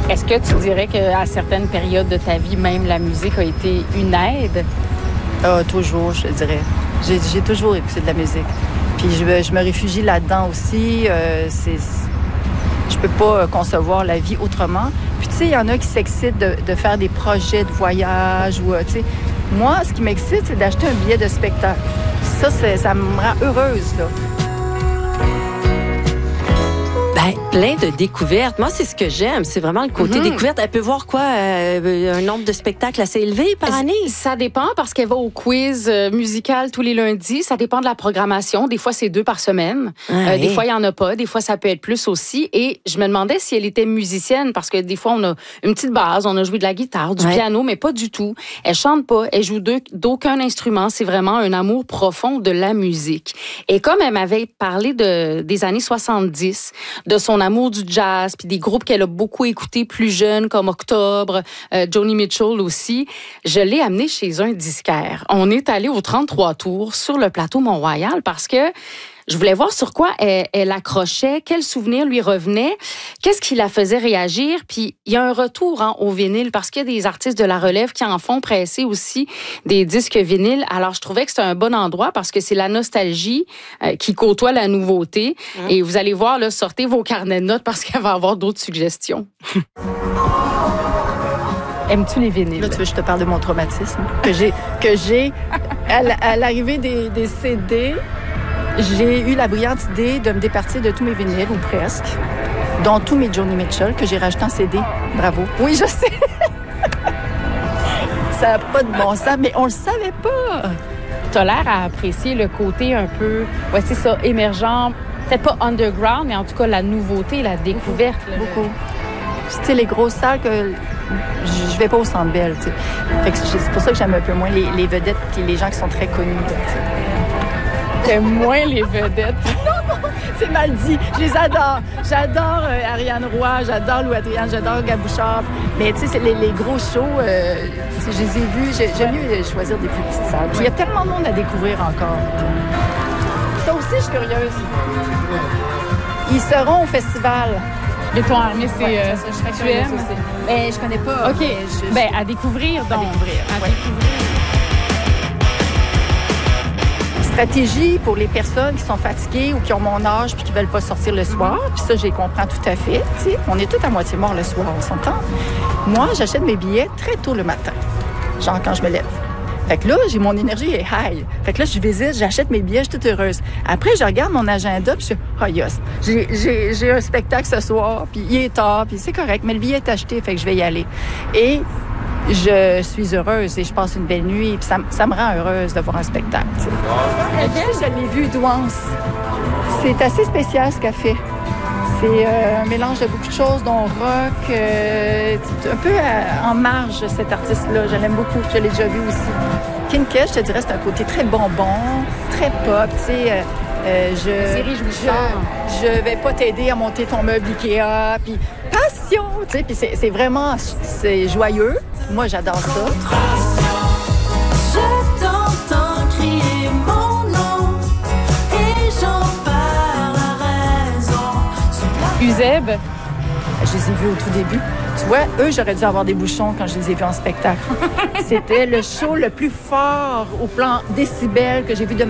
Est-ce que tu dirais qu'à certaines périodes de ta vie, même la musique a été une aide? Toujours, je dirais. J'ai toujours écouté de la musique. Puis je me réfugie là-dedans aussi. Je peux pas concevoir la vie autrement. Puis tu sais, il y en a qui s'excitent de faire des projets de voyage ou tu sais. Moi, ce qui m'excite, c'est d'acheter un billet de spectacle. Ça me rend heureuse, là. Plein de découvertes. Moi, c'est ce que j'aime. C'est vraiment le côté découverte. Elle peut voir quoi? Un nombre de spectacles assez élevé par année? Ça dépend parce qu'elle va au quiz musical tous les lundis. Ça dépend de la programmation. Des fois, c'est 2 par semaine. Des fois, il n'y en a pas. Des fois, ça peut être plus aussi. Et je me demandais si elle était musicienne parce que des fois, on a une petite base. On a joué de la guitare, du piano, mais pas du tout. Elle chante pas. Elle joue d'aucun instrument. C'est vraiment un amour profond de la musique. Et comme elle m'avait parlé des années 70, de son amour du jazz, puis des groupes qu'elle a beaucoup écoutés plus jeunes, comme Octobre, Joni Mitchell aussi, je l'ai amenée chez un disquaire. On est allé au 33 Tours sur le plateau Mont-Royal parce que je voulais voir sur quoi elle accrochait, quels souvenirs lui revenaient, qu'est-ce qui la faisait réagir. Puis il y a un retour au vinyle parce qu'il y a des artistes de la relève qui en font presser aussi des disques vinyles. Alors je trouvais que c'était un bon endroit parce que c'est la nostalgie qui côtoie la nouveauté. Et vous allez voir, là, sortez vos carnets de notes parce qu'elle va avoir d'autres suggestions. Aimes-tu les vinyles? Là, tu veux que je te parle de mon traumatisme que j'ai à l'arrivée des CD. J'ai eu la brillante idée de me départir de tous mes vinyles, ou presque, dont tous mes Joni Mitchell, que j'ai racheté en CD. Bravo. Oui, je sais. Ça n'a pas de bon sens, mais on le savait pas. T'as l'air à apprécier le côté un peu, c'est ça, émergent, peut-être pas underground, mais en tout cas la nouveauté, la découverte. Beaucoup. Tu sais, les grosses salles que je vais pas au Centre Bell, tu sais. Fait que c'est pour ça que j'aime un peu moins les vedettes et les gens qui sont très connus, tu sais. J'aime moins les vedettes. Non, c'est mal dit. Je les adore. J'adore Ariane Roy, j'adore Louis Adrienne, j'adore Gabouchard. Mais tu sais, c'est les gros shows, je les ai vus. J'aime mieux choisir des plus petites salles. Puis il y a tellement de monde à découvrir encore. Ça aussi, je suis curieuse. Ils seront au festival. Les Tons Armés, c'est... tu aimes? Mais je connais pas. OK. À découvrir, donc. À découvrir. Stratégie pour les personnes qui sont fatiguées ou qui ont mon âge puis qui veulent pas sortir le soir. Puis ça, je les comprends tout à fait. T'sais, on est tous à moitié morts le soir, on s'entend. Moi, j'achète mes billets très tôt le matin, genre quand je me lève. Fait que là, j'ai mon énergie est high. Fait que là, je visite, j'achète mes billets, je suis toute heureuse. Après, je regarde mon agenda, puis je dis, yes, j'ai un spectacle ce soir, puis il est tard, puis c'est correct, mais le billet est acheté, fait que je vais y aller. Et je suis heureuse et je passe une belle nuit, puis ça me rend heureuse de voir un spectacle. Je l'ai vu, Douance. C'est assez spécial ce qu'elle fait. C'est un mélange de beaucoup de choses, dont rock, un peu en marge, cet artiste-là. Je l'aime beaucoup, je l'ai déjà vu aussi. Kinkesh, je te dirais, c'est un côté très bonbon, très pop, tu sais. Je vais pas t'aider à monter ton meuble Ikea, puis passion, tu sais, puis c'est vraiment, c'est joyeux. Moi, j'adore ça. Je t'entends crier mon nom et j'en perds la raison. Uzeb, je les ai vus au tout début. Tu vois, eux, j'aurais dû avoir des bouchons quand je les ai vus en spectacle. C'était le show le plus fort au plan décibel que j'ai vu de